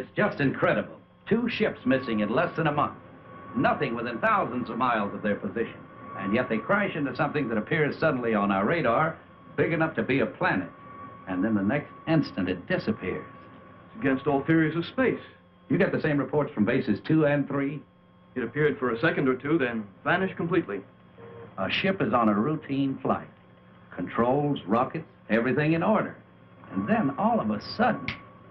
It's just incredible. 2 ships missing in less than a month. Nothing within thousands of miles of their position. And yet they crash into something that appears suddenly on our radar, big enough to be a planet. And then the next instant it disappears. It's against all theories of space. You get the same reports from bases 2 and 3? It appeared for a second or two, then vanished completely. A ship is on a routine flight. Controls, rockets, everything in order. And then all of a sudden...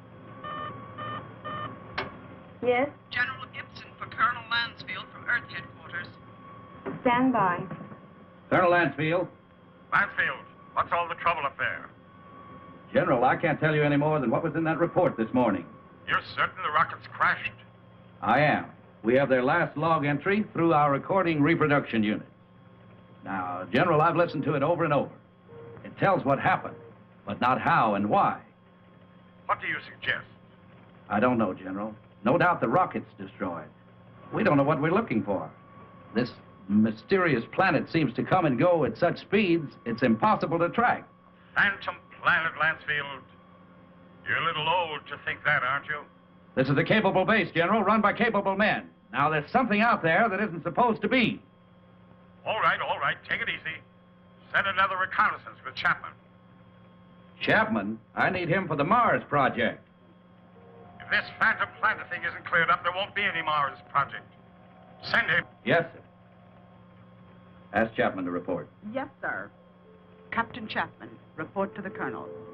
Yes? General Gibson for Colonel Lansfield from Earth Headquarters. Stand by. Colonel Lansfield. Lansfield, what's all the trouble up there? General, I can't tell you any more than what was in that report this morning. You're certain the rockets crashed? I am. We have their last log entry through our recording reproduction unit. Now, General, I've listened to it over and over. It tells what happened, but not how and why. What do you suggest? I don't know, General. No doubt the rocket's destroyed. We don't know what we're looking for. This mysterious planet seems to come and go at such speeds, it's impossible to track. Phantom planet, Lansfield. You're a little old to think that, aren't you? This is a capable base, General, run by capable men. Now, there's something out there that isn't supposed to be. All right, take it easy. Send another reconnaissance with Chapman. Chapman? I need him for the Mars project. If this phantom planet thing isn't cleared up, there won't be any Mars project. Send him. Yes, sir. Ask Chapman to report. Yes, sir. Captain Chapman, report to the Colonel.